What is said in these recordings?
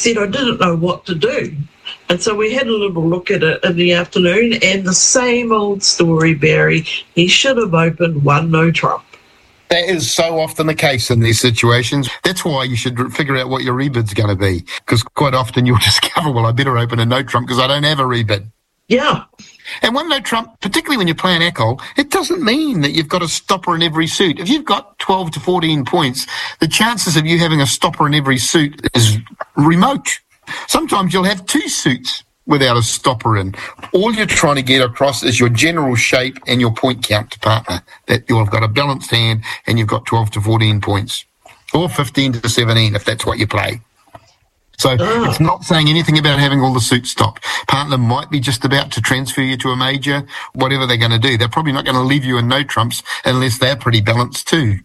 said, I didn't know what to do. And so we had a little look at it in the afternoon, and the same old story, Barry. He should have opened one no trump. That is so often the case in these situations. That's why you should figure out what your rebid's going to be, because quite often you'll discover, well, I better open a no trump because I don't have a rebid. Yeah. And one no trump, particularly when you're playing ACOL, it doesn't mean that you've got a stopper in every suit. If you've got 12 to 14 points, the chances of you having a stopper in every suit is remote. Sometimes you'll have 2 suits without a stopper in. All you're trying to get across is your general shape and your point count to partner, that you've got a balanced hand and you've got 12 to 14 points, or 15 to 17 if that's what you play. So it's not saying anything about having all the suits stopped. Partner might be just about to transfer you to a major, whatever they're going to do. They're probably not going to leave you in no trumps unless they're pretty balanced too.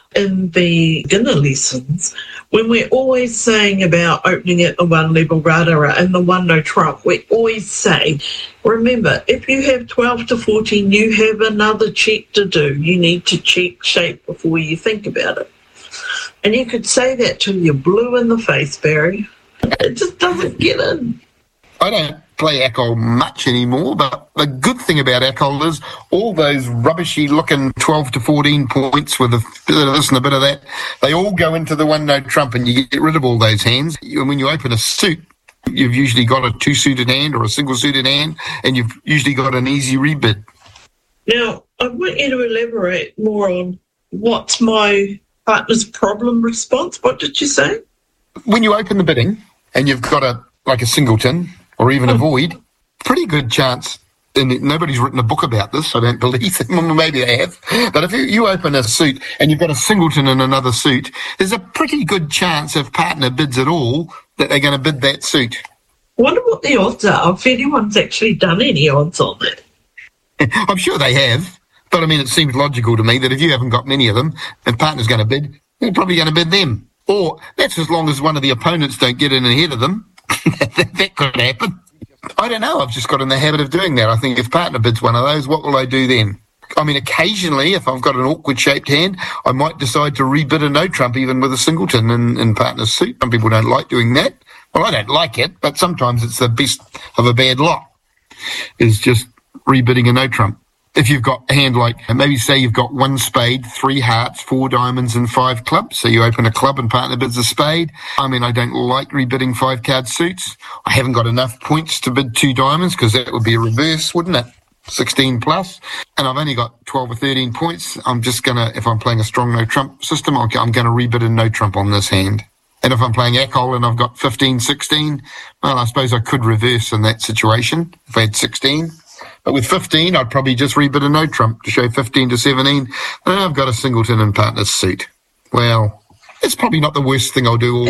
In the beginner lessons, when we're always saying about opening at the one level rādara and the one no trump, we always say, remember, if you have 12 to 14, you have another check to do. You need to check shape before you think about it. And you could say that till you're blue in the face, Barry. It just doesn't get in. I don't play ACOL much anymore, but the good thing about ACOL is all those rubbishy-looking 12 to 14 points with a bit of this and a bit of that, they all go into the one no trump and you get rid of all those hands. When you open a suit, you've usually got a 2-suited hand or a single-suited hand, and you've usually got an easy rebid. Now, I want you to elaborate more on what's my partner's problem response. What did you say? When you open the bidding and you've got a singleton or even a void, pretty good chance, and nobody's written a book about this, I don't believe, maybe they have, but if you open a suit and you've got a singleton in another suit, there's a pretty good chance if partner bids at all that they're going to bid that suit. I wonder what the odds are, if anyone's actually done any odds on that. I'm sure they have, but I mean, it seems logical to me that if you haven't got many of them and partner's going to bid, they're probably going to bid them. Or that's as long as one of the opponents don't get in ahead of them. That could happen. I don't know. I've just got in the habit of doing that. I think if partner bids one of those, what will I do then? I mean, occasionally, if I've got an awkward shaped hand, I might decide to rebid a no trump even with a singleton in partner's suit. Some people don't like doing that. Well, I don't like it, but sometimes it's the best of a bad lot, is just rebidding a no trump. If you've got a hand like, maybe say you've got 1 spade, 3 hearts, 4 diamonds and 5 clubs, so you open a club and partner bids a spade. I mean, I don't like rebidding 5-card suits. I haven't got enough points to bid 2 diamonds because that would be a reverse, wouldn't it? 16 plus. And I've only got 12 or 13 points. I'm just going to, if I'm playing a strong no trump system, I'm going to rebid a no trump on this hand. And if I'm playing ACOL and I've got 15, 16, well, I suppose I could reverse in that situation if I had 16. But with 15, I'd probably just rebid a no trump to show 15 to 17. And I've got a singleton and partner's suit. Well, it's probably not the worst thing I'll do all